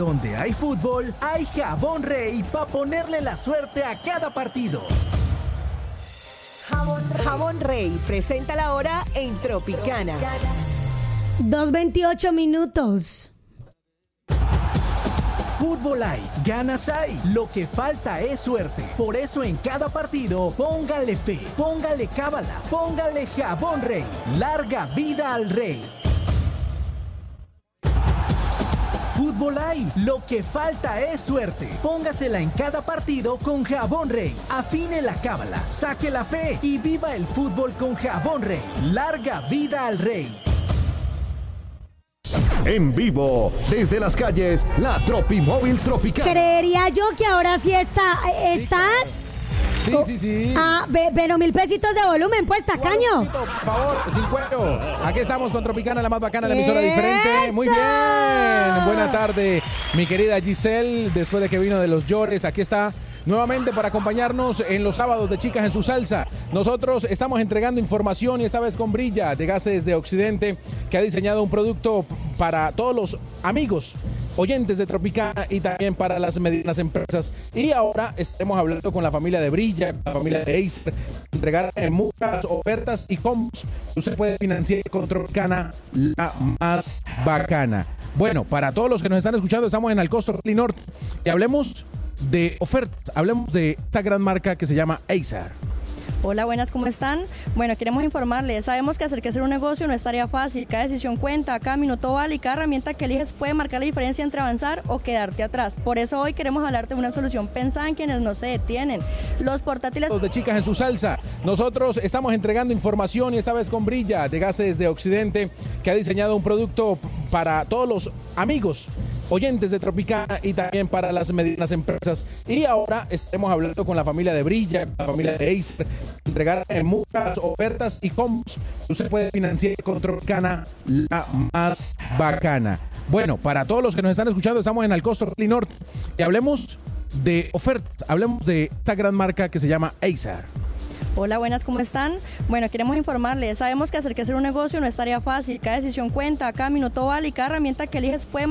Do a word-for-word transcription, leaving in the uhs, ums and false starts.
Donde hay fútbol, hay Jabón Rey para ponerle la suerte a cada partido. Jabón Rey. Jabón Rey presenta la hora en Tropicana. dos veintiocho minutos. Fútbol hay, ganas hay, lo que falta es suerte. Por eso en cada partido, póngale fe, póngale cábala, póngale Jabón Rey. Larga vida al Rey. Fútbol hay, lo que falta es suerte. Póngasela en cada partido con Jabón Rey. Afine la cábala, saque la fe y viva el fútbol con Jabón Rey. Larga vida al Rey. En vivo, desde las calles, la Tropimóvil Tropicana. Creería yo que ahora sí está. ¿Estás? Sí, sí, sí. Ah, ve- pero mil pesitos de volumen, pues, tacaño. Por favor, sin cuento. Aquí estamos con Tropicana, la más bacana, la emisora diferente. Muy bien. Buena tarde, mi querida Giselle. Después de que vino de los Llores, aquí está nuevamente para acompañarnos en los sábados de Chicas en su Salsa. Nosotros estamos entregando información y esta vez con Brilla de Gases de Occidente, que ha diseñado un producto para todos los amigos oyentes de Tropicana y también para las medianas empresas. Y ahora estaremos hablando con la familia de Brilla, la familia de Acer, entregar muchas ofertas y combos que usted puede financiar con Tropicana, la más bacana. Bueno, para todos los que nos están escuchando, estamos en Alcosto Rally Norte y hablemos de ofertas, hablemos de esta gran marca que se llama Acer. Hola, buenas, ¿cómo están? Bueno, queremos informarles, sabemos que hacer que hacer un negocio no es tarea fácil, cada decisión cuenta, cada minuto vale y cada herramienta que eliges puede marcar la diferencia entre avanzar o quedarte atrás. Por eso hoy queremos hablarte de una solución pensada en quienes no se detienen. Los portátiles de Chicas en su Salsa. Nosotros estamos entregando información y esta vez con Brilla de Gases de Occidente, que ha diseñado un producto para todos los amigos oyentes de Tropicana y también para las medianas empresas. Y ahora estaremos hablando con la familia de Brilla, la familia de Acer, entregar muchas ofertas y combos que usted puede financiar con Tropicana, la más bacana. Bueno, para todos los que nos están escuchando, estamos en Alcosto Rally Norte y hablemos de ofertas, hablemos de esta gran marca que se llama Acer. Hola, buenas, ¿cómo están? Bueno, queremos informarles, sabemos que hacer que hacer un negocio no es tarea fácil, cada decisión cuenta, cada minuto vale y cada herramienta que eliges puede